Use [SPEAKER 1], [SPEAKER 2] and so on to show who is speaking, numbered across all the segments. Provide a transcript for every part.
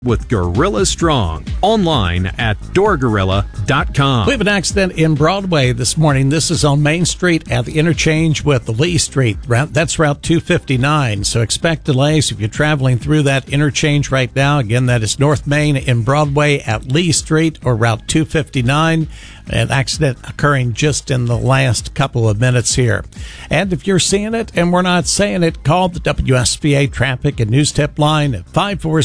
[SPEAKER 1] with Gorilla Strong. Online at doorgorilla.com.
[SPEAKER 2] We have an accident in Broadway this morning. This is on Main Street at the interchange with Lee Street. That's Route 259. So expect delays if you're traveling through that interchange right now. Again, that is North Main in Broadway at Lee Street or Route 259. An accident occurring just in the last couple of minutes here. And if you're seeing it and we're not saying it, call the WSVA Traffic and News Tip line at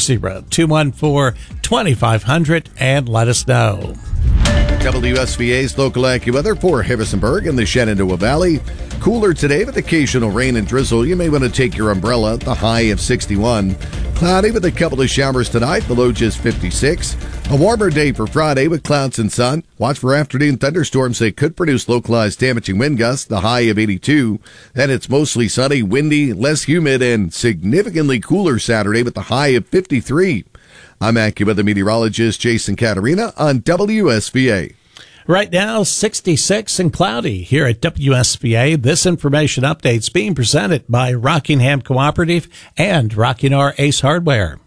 [SPEAKER 2] 540-214-2500 and let us know.
[SPEAKER 3] WSVA's local AccuWeather for Harrisonburg and the Shenandoah Valley. Cooler today with occasional rain and drizzle. You may want to take your umbrella. The high of 61. Cloudy with a couple of showers tonight. The low just 56. A warmer day for Friday with clouds and sun. Watch for afternoon thunderstorms that could produce localized damaging wind gusts. The high of 82. Then it's mostly sunny, windy, less humid, and significantly cooler Saturday with the high of 53. I'm AccuWeather meteorologist Jason Caterina on WSVA.
[SPEAKER 2] Right now, 66 and cloudy here at WSVA. This information update's being presented by Rockingham Cooperative and Rocking-R Ace Hardware.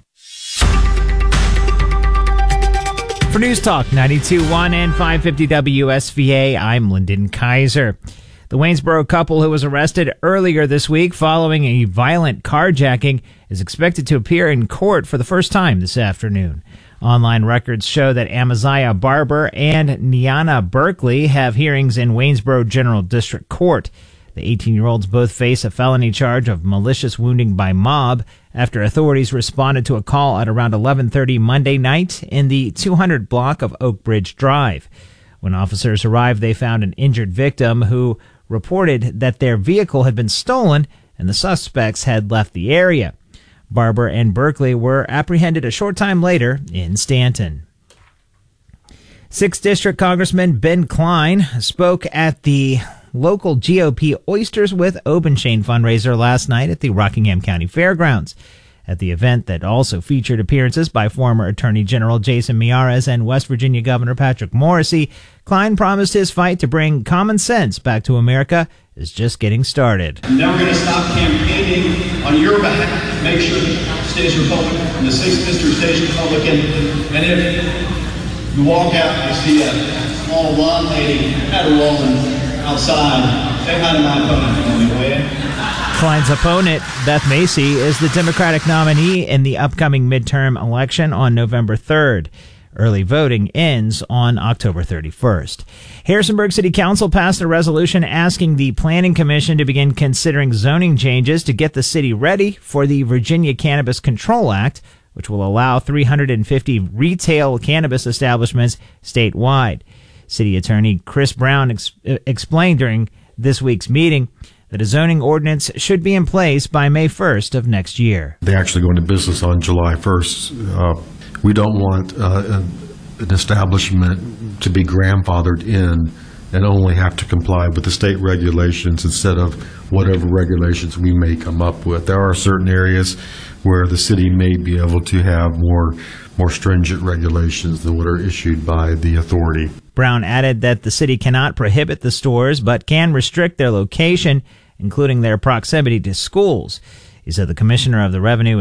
[SPEAKER 4] For News Talk 92.1 and 550 WSVA, I'm Lyndon Kaiser. The Waynesboro couple who was arrested earlier this week following a violent carjacking is expected to appear in court for the first time this afternoon. Online records show that Amaziah Barber and Niana Berkeley have hearings in Waynesboro General District Court. The 18-year-olds both face a felony charge of malicious wounding by mob after authorities responded to a call at around 11:30 Monday night in the 200 block of Oak Bridge Drive. When officers arrived, they found an injured victim who reported that their vehicle had been stolen and the suspects had left the area. Barber and Berkeley were apprehended a short time later in Stanton. 6th District Congressman Ben Klein spoke at the local GOP Oysters with Open Chain fundraiser last night at the Rockingham County Fairgrounds. At the event that also featured appearances by former Attorney General Jason Miyares and West Virginia Governor Patrick Morrisey, Klein promised his fight to bring common sense back to America is just getting started.
[SPEAKER 5] I'm never going to stop campaigning on your behalf to make sure that the House stays Republican and the 6th District stays Republican. And if you walk out and you see a small blonde lady at a rolling outside, say hi to my opponent for me, will you?
[SPEAKER 4] Klein's opponent, Beth Macy, is the Democratic nominee in the upcoming midterm election on November 3rd. Early voting ends on October 31st. Harrisonburg City Council passed a resolution asking the Planning Commission to begin considering zoning changes to get the city ready for the Virginia Cannabis Control Act, which will allow 350 retail cannabis establishments statewide. City Attorney Chris Brown explained during this week's meeting that a zoning ordinance should be in place by May 1st of next year.
[SPEAKER 6] They actually go into business on July 1st. We don't want an establishment to be grandfathered in and only have to comply with the state regulations instead of whatever regulations we may come up with. There are certain areas where the city may be able to have more stringent regulations than what are issued by the authority.
[SPEAKER 4] Brown added that the city cannot prohibit the stores, but can restrict their location, including their proximity to schools. He said the commissioner of the revenue